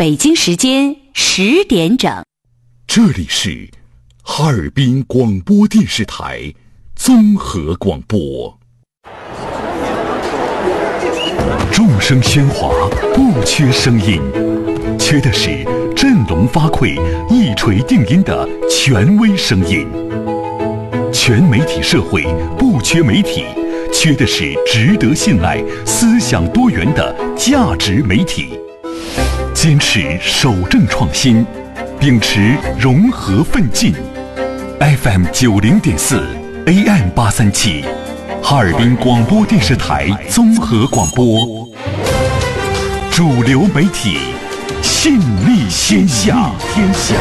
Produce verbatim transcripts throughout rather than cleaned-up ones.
北京时间十点整。 这里是哈尔滨广播电视台综合广播。众声喧哗，不缺声音，缺的是振聋发聩、一锤定音的权威声音。全媒体社会不缺媒体，缺的是值得信赖、思想多元的价值媒体。坚持守正创新，秉持融合奋进。F M 九零点四 A M 八三七，哈尔滨广播电视台综合广播，主流媒体，信力天下。天下。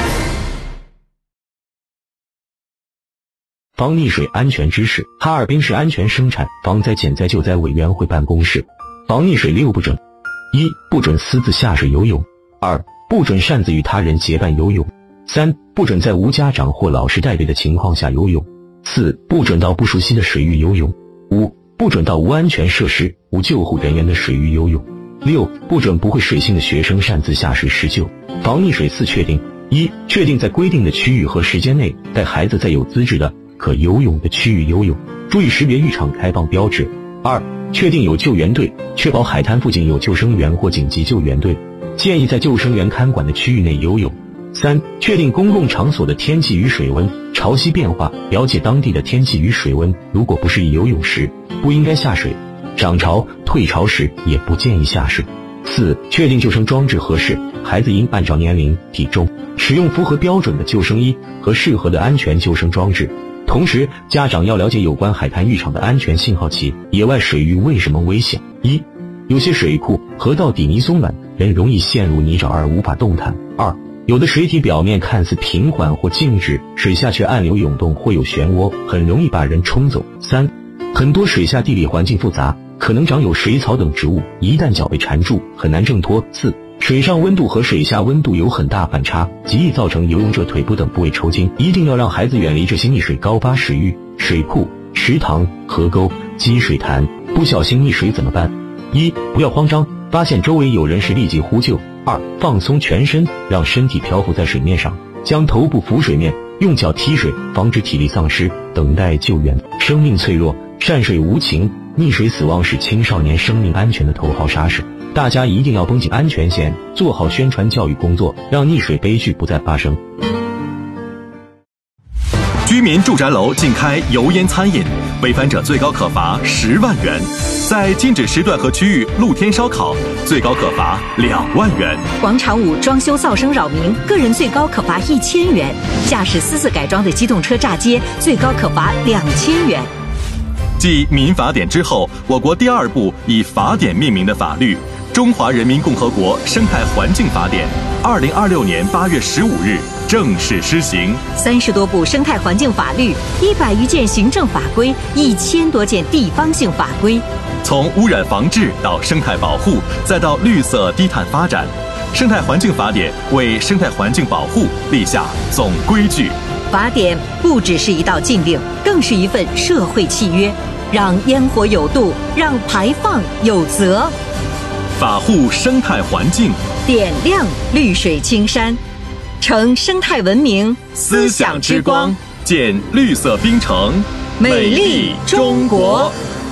防溺水安全知识。哈尔滨市安全生产防灾减灾救灾委员会办公室。防溺水六不准：一、不准私自下水游泳；二、不准擅自与他人结伴游泳；三、不准在无家长或老师带队的情况下游泳；四、不准到不熟悉的水域游泳；五、不准到无安全设施、无救护人员的水域游泳；六、不准不会水性的学生擅自下水施救。防溺水四确定：一、确定在规定的区域和时间内带孩子在有资质的可游泳的区域游泳，注意识别浴场开放标志。二、确定有救援队，确保海滩附近有救生员或紧急救援队，建议在救生员看管的区域内游泳。三、确定公共场所的天气与水温、潮汐变化，了解当地的天气与水温，如果不适宜游泳时，不应该下水；涨潮、退潮时也不建议下水。四、确定救生装置合适，孩子应按照年龄、体重，使用符合标准的救生衣和适合的安全救生装置。同时，家长要了解有关海滩浴场的安全信号器。野外水域为什么危险？一、有些水库、河道底泥松软，人容易陷入泥沼而无法动弹。二、有的水体表面看似平缓或静止，水下却暗流涌动或有漩涡，很容易把人冲走。三、很多水下地理环境复杂，可能长有水草等植物，一旦脚被缠住，很难挣脱。四、水上温度和水下温度有很大反差，极易造成游泳者腿部等部位抽筋。一定要让孩子远离这些溺水高发水域、水库、池塘、河沟、积水潭。不小心溺水怎么办？一、不要慌张，发现周围有人时立即呼救。二、放松全身，让身体漂浮在水面上，将头部浮水面，用脚踢水，防止体力丧失，等待救援。生命脆弱，善水无情，溺水死亡是青少年生命安全的头号杀手。大家一定要绷紧安全线，做好宣传教育工作，让溺水悲剧不再发生。 居民住宅楼禁开油烟餐饮，违反者最高可罚十万元；在禁止时段和区域露天烧烤，最高可罚两万元。 广场舞装修噪声扰民，个人最高可罚一千元；驾驶私自改装的机动车炸街，最高可罚两千元。 继民法典之后，我国第二部以法典命名的法律《中华人民共和国生态环境法典》，二零二六年八月十五日正式施行。 三十多部生态环境法律，一百余件行政法规，一千多件地方性法规。 从污染防治到生态保护，再到绿色低碳发展，生态环境法典为生态环境保护立下总规矩。 法典不只是一道禁令，更是一份社会契约，让烟火有度，让排放有责。 法护生态环境， 点亮绿水青山，成生态文明思想之光，建绿色冰城，美丽中国。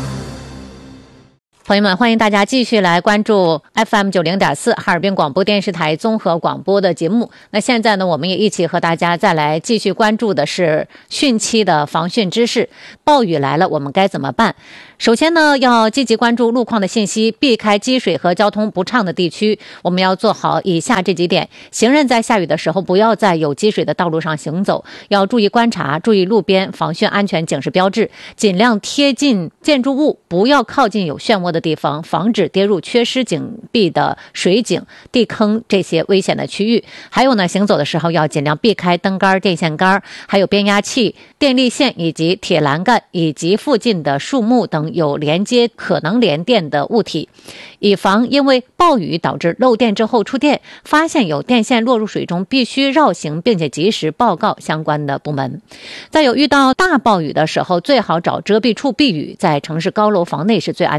朋友们，欢迎大家继续来关注 F M 九零点四 哈尔滨广播电视台综合广播的节目。那现在呢，我们也一起和大家再来继续关注的是汛期的防汛知识。暴雨来了，我们该怎么办？首先呢，要积极关注路况的信息，避开积水和交通不畅的地区。我们要做好以下这几点：行人在下雨的时候，不要在有积水的道路上行走，要注意观察，注意路边防汛安全警示标志，尽量贴近建筑物，不要靠近有漩涡的地方，防止跌入缺失紧闭的水井、地坑这些危险的区域。还有呢，行走的时候要尽量避开灯杆、电线杆，还有变压器、电力线以及铁栏杆，以及附近的树木等有连接可能连电的物体，以防因为暴雨导致漏电之后触电，发现有电线落入水中，必须绕行，并且及时报告相关的部门。再有遇到大暴雨的时候，最好找遮蔽处避雨，在城市高楼房内是最安全的。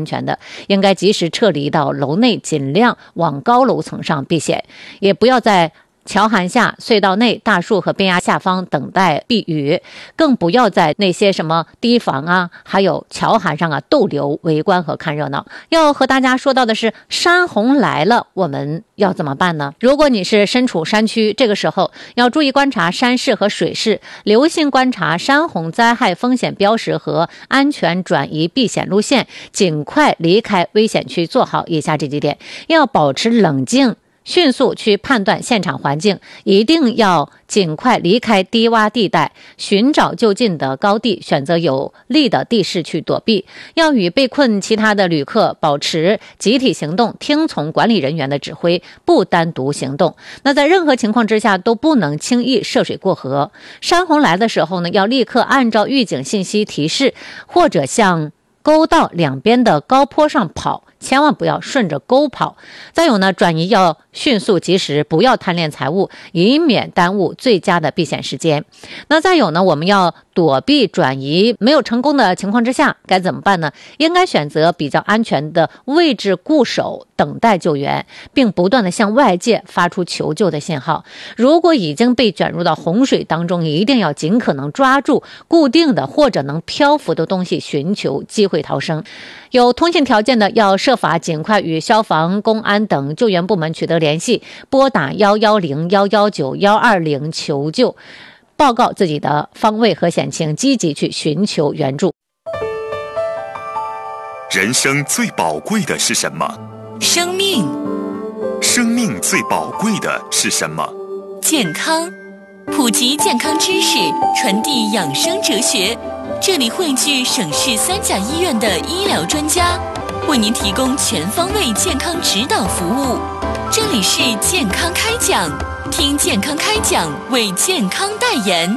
应该及时撤离到楼内，尽量往高楼层上避险，也不要在桥涵下、隧道内、大树和边崖下方等待避雨，更不要在那些什么堤防啊，还有桥涵上啊逗留围观和看热闹。要和大家说到的是，山洪来了，我们要怎么办呢？如果你是身处山区，这个时候要注意观察山势和水势，留心观察山洪灾害风险标识和安全转移避险路线，尽快离开危险区，做好以下这几点：要保持冷静，迅速去判断现场环境，一定要尽快离开低洼地带，寻找就近的高地，选择有利的地势去躲避。要与被困其他的旅客保持集体行动，听从管理人员的指挥，不单独行动。那在任何情况之下都不能轻易涉水过河。山洪来的时候呢，要立刻按照预警信息提示，或者向沟道两边的高坡上跑，千万不要顺着沟跑。再有呢，转移要迅速及时，不要贪恋财物，以免耽误最佳的避险时间。那再有呢，我们要躲避转移没有成功的情况之下该怎么办呢？应该选择比较安全的位置固守，等待救援，并不断的向外界发出求救的信号。如果已经被卷入到洪水当中，一定要尽可能抓住固定的或者能漂浮的东西，寻求机会逃生。有通信条件的要设法尽快与消防、公安等救援部门取得联系，拨打一一零、一一九、一二零求救，报告自己的方位和险情，积极去寻求援助。 人生最宝贵的是什么？ 生命。 生命最宝贵的是什么？ 健康。普及健康知识，传递养生哲学。这里汇聚省市三甲医院的医疗专家，为您提供全方位健康指导服务。这里是健康开讲，听健康开讲，为健康代言。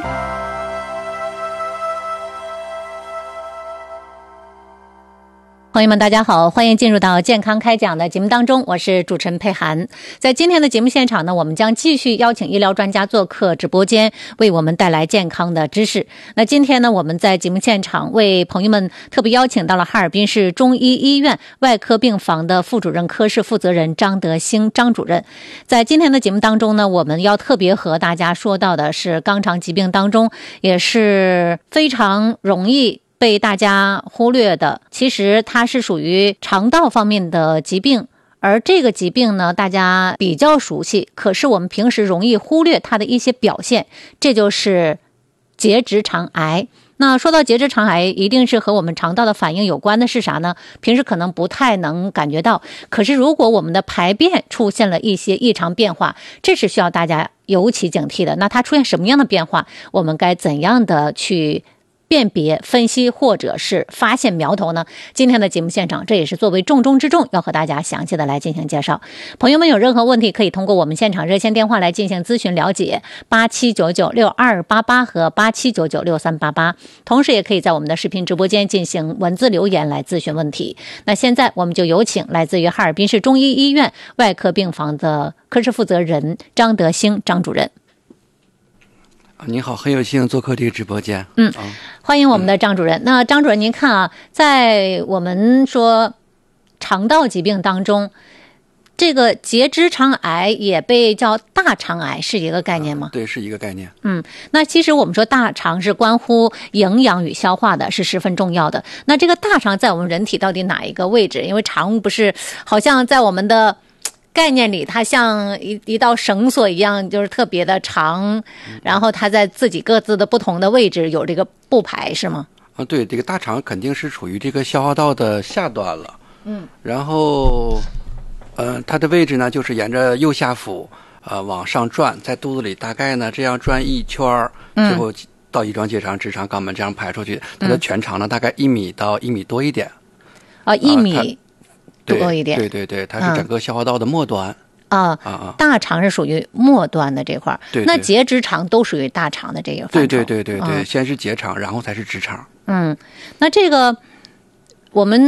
朋友们大家好，欢迎进入到健康开讲的节目当中，我是主持人佩涵。在今天的节目现场呢，我们将继续邀请医疗专家做客直播间，为我们带来健康的知识。那今天呢，我们在节目现场为朋友们特别邀请到了哈尔滨市中医医院外科病房的副主任科室负责人张德兴张主任。在今天的节目当中呢，我们要特别和大家说到的是肛肠疾病当中也是非常容易被大家忽略的，其实它是属于肠道方面的疾病，而这个疾病呢，大家比较熟悉，可是我们平时容易忽略它的一些表现，这就是结直肠癌。那说到结直肠癌，一定是和我们肠道的反应有关的是啥呢？平时可能不太能感觉到，可是如果我们的排便出现了一些异常变化，这是需要大家尤其警惕的。那它出现什么样的变化，我们该怎样的去辨别、分析或者是发现苗头呢？今天的节目现场，这也是作为重中之重，要和大家详细的来进行介绍。朋友们有任何问题，可以通过我们现场热线电话来进行咨询了解，八七九九六二八八和八七九九六三八八。同时，也可以在我们的视频直播间进行文字留言来咨询问题。那现在我们就有请来自于哈尔滨市中医医院外科病房的科室负责人张德兴张主任。 您好，很有幸做客这个直播间。 嗯，欢迎我们的张主任。嗯、那张主任，您看啊，在我们说肠道疾病当中，这个结直肠癌也被叫大肠癌，是一个概念吗？ 啊、对，是一个概念。 嗯，那其实我们说大肠是关乎营养与消化的，是十分重要的。那这个大肠在我们人体到底哪一个位置？因为肠不是好像在我们的概念里，它像一一道绳索一样，就是特别的长，然后它在自己各自的不同的位置有这个布排，是吗？ 啊，对，这个大肠肯定是处于这个消化道的下端了。嗯，然后，呃，它的位置呢，就是沿着右下腹呃往上转，在肚子里大概呢这样转一圈儿，最后到乙状结肠、直肠、肛门这样排出去。它的全长呢大概一米到一米多一点。啊， 一米。多一点， 对对对，它是整个消化道的末端。 嗯、啊啊，大肠是属于末端的这块， 对对， 那结直肠都属于大肠的这个范畴。 对对对对对、嗯，先是结肠，然后才是直肠。 嗯，那这个我们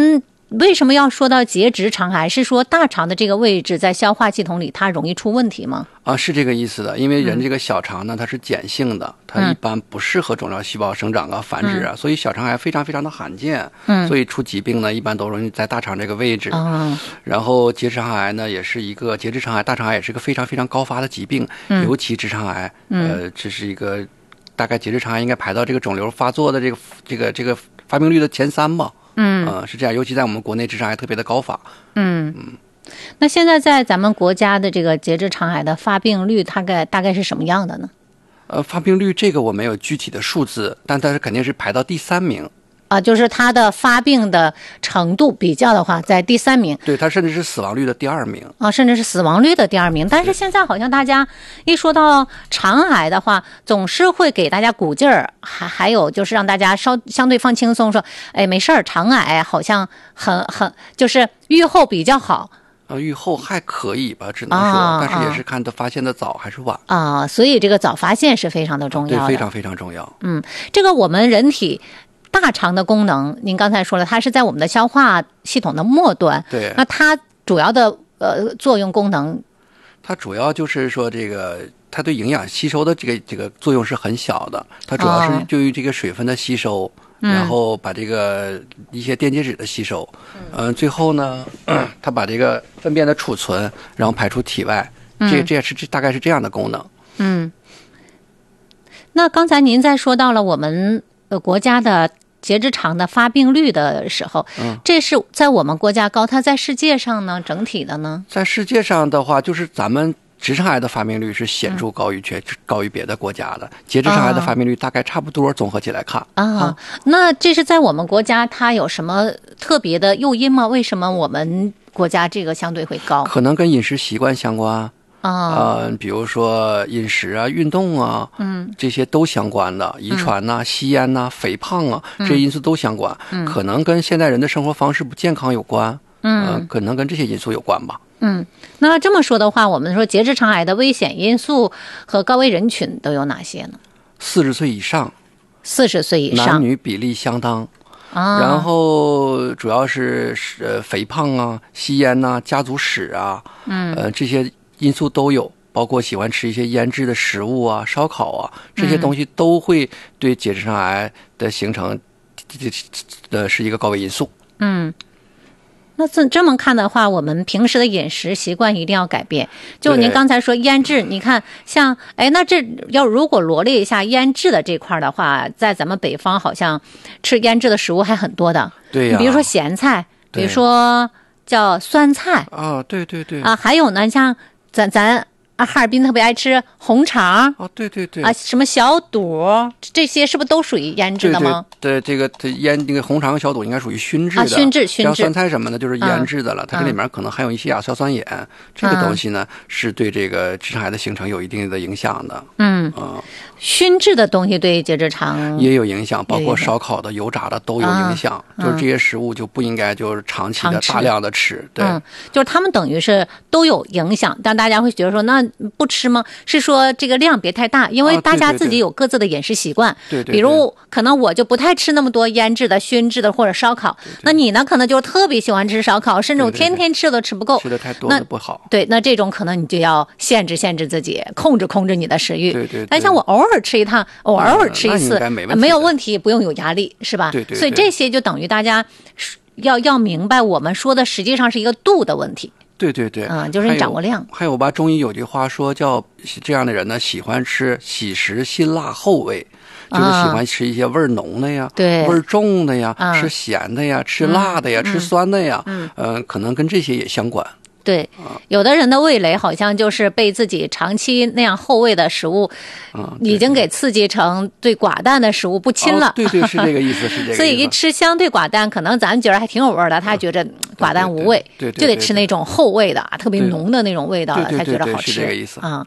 为什么要说到结直肠癌？是说大肠的这个位置在消化系统里它容易出问题吗？ 啊，是这个意思的。因为人这个小肠呢，它是碱性的，它一般不适合肿瘤细胞生长啊、繁殖啊，嗯、所以小肠癌非常非常的罕见。嗯，所以出疾病呢，一般都容易在大肠这个位置。嗯，然后结直肠癌呢，也是一个结直肠癌、大肠癌也是一个非常非常高发的疾病，嗯、尤其直肠癌，嗯、呃，这是一个大概结直肠癌应该排到这个肿瘤发作的这个这个这个发病率的前三吧。嗯、呃，是这样，尤其在我们国内直肠癌特别的高发。嗯嗯， 那现在在咱们国家的这个结直肠癌的发病率大概大概是什么样的呢？ 呃，发病率这个我没有具体的数字，但它是肯定是排到第三名。 啊，就是它的发病的程度比较的话，在第三名。 对，它甚至是死亡率的第二名。 啊，甚至是死亡率的第二名。但是现在好像大家一说到肠癌的话，总是会给大家鼓劲儿，还还有就是让大家稍相对放轻松，说，哎，没事儿，肠癌好像很很就是预后比较好。 呃，预后还可以吧，只能说，啊、但是也是看它发现的早还是晚啊。所以这个早发现是非常的重要的， 对，非常非常重要。 嗯，这个我们人体大肠的功能，您刚才说了，它是在我们的消化系统的末端。 对， 那它主要的呃作用功能， 它主要就是说这个它对营养吸收的这个这个作用是很小的，它主要是对于这个水分的吸收。哦，然后把这个一些电解质的吸收，嗯、呃，最后呢，它把这个粪便的储存，然后排出体外，嗯、这这也是这大概是这样的功能。 嗯，那刚才您在说到了我们呃国家的结直肠的发病率的时候，嗯，这是在我们国家高，它在世界上呢，整体的呢， 在世界上的话，就是咱们直肠癌的发病率是显著高于全、嗯、高于别的国家的，结直肠癌的发病率大概差不多，综合起来看啊、啊。那这是在我们国家，它有什么特别的诱因吗？为什么我们国家这个相对会高？ 可能跟饮食习惯相关。啊、呃，比如说饮食啊、运动啊，嗯，这些都相关的，遗传呐、啊、吸烟呐、啊、肥胖啊，这些因素都相关，嗯，可能跟现代人的生活方式不健康有关，嗯、呃，可能跟这些因素有关吧。 嗯，那这么说的话，我们说结直肠癌的危险因素和高危人群都有哪些呢？ 四十岁以上， 四十岁以上， 男女比例相当。啊、然后主要是呃肥胖啊、吸烟呐、啊、家族史啊，嗯，呃这些因素都有，包括喜欢吃一些腌制的食物啊、烧烤啊，这些东西都会对结直肠癌的形成的是一个高危因素。 嗯，那这这么看的话，我们平时的饮食习惯一定要改变。就您刚才说腌制，你看像哎，那这要如果罗列一下腌制的这块的话，在咱们北方好像吃腌制的食物还很多的。 对呀、啊， 比如说咸菜，比如说叫酸菜啊，对对对啊，还有呢，像咱咱啊哈尔滨特别爱吃红肠啊，对对对啊，什么小肚，这些是不是都属于腌制的吗？ 对，对对这个它腌那个红肠和小肚应该属于熏制的， 啊、熏制熏制。 像酸菜什么的，就是腌制的了，嗯、它这里面可能含有一些亚硝酸盐，嗯、这个东西呢是对这个直肠癌的形成有一定的影响的。嗯嗯，熏制的东西对结直肠也有影响，包括烧烤的、油炸的都有影响。啊、就是这些食物就不应该就是长期的大量的吃。对、 嗯，就是他们等于是都有影响，但大家会觉得说那不吃吗？是说这个量别太大，因为大家自己有各自的饮食习惯。 对对。 比如可能我就不太吃那么多腌制的、熏制的或者烧烤，对对，那你呢可能就特别喜欢吃烧烤，甚至我天天吃都吃不够， 吃的太多了不好。 对，那这种可能你就要限制限制自己，控制控制你的食欲。 对 对, 对。 但像我偶尔吃一趟，偶尔偶尔吃一次， 嗯、没, 没有问题，不用有压力，是吧？ 对 对, 对。 所以这些就等于大家要要明白，我们说的实际上是一个度的问题。 对对对， 嗯，就是你掌握量。 还有吧，中医有句话说叫这样的人呢，喜欢吃喜食辛辣厚味，就是喜欢吃一些味儿浓的呀， 对、 啊，味儿重的呀， 啊、 吃咸的呀，吃辣的呀， 嗯、 吃酸的呀， 嗯， 呃，可能跟这些也相关。 对，有的人的味蕾好像就是被自己长期那样厚味的食物，已经给刺激成对寡淡的食物不亲了。 哦、对对，是这个意思，是这个意思。 所以一吃相对寡淡，可能咱觉得还挺有味的，他觉得寡淡无味， 对对对对对对， 就得吃那种厚味的、特别浓的那种味道了，才觉得好吃。 是这个意思啊、嗯。